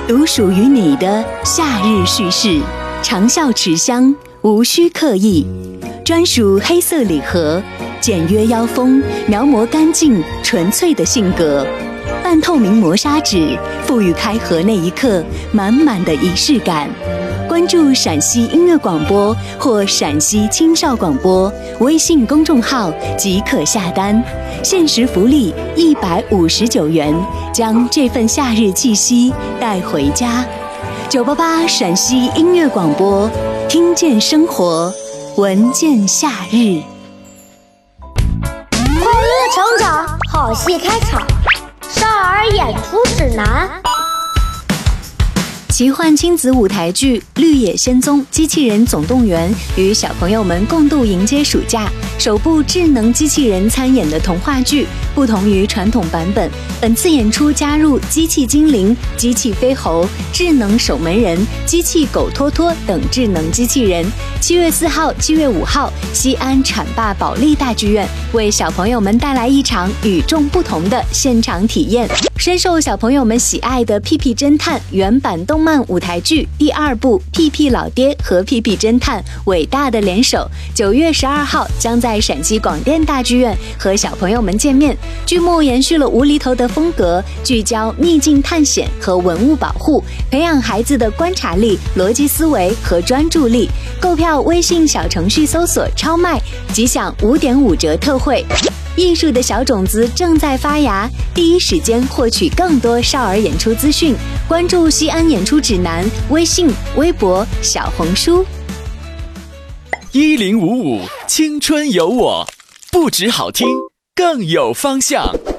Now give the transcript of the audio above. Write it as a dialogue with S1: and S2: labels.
S1: 独属于你的夏日叙事，长效持香，无需刻意，专属黑色礼盒，简约腰封，描摹干净纯粹的性格。半透明磨砂纸，赋予开盒那一刻满满的仪式感。关注陕西音乐广播或陕西青少广播微信公众号即可下单，限时福利159元，将这份夏日气息带回家。988陕西音乐广播，听见生活，闻见夏日。
S2: 快乐成长，好戏开场，少儿演出指南。
S1: 奇幻亲子舞台剧《绿野仙踪：机器人总动员》与小朋友们共度迎接暑假。首部智能机器人参演的童话剧，不同于传统版本，本次演出加入机器精灵、机器飞猴、智能守门人、机器狗托托等智能机器人。7月4号、7月5号，西安浐灞保利大剧院为小朋友们带来一场与众不同的现场体验。深受小朋友们喜爱的《屁屁侦探》原版动漫舞台剧第2部《屁屁老爹和屁屁侦探：伟大的联手》9月12号将在陕西广电大剧院和小朋友们见面。剧目延续了无厘头的风格，聚焦秘境探险和文物保护，培养孩子的观察力、逻辑思维和专注力。购票微信小程序搜索超卖，即享5.5折特惠。艺术的小种子正在发芽，第一时间获取更多少儿演出资讯，关注西安演出指南微信、微博、小红书。
S3: 1055青春有我，不止好听，更有方向。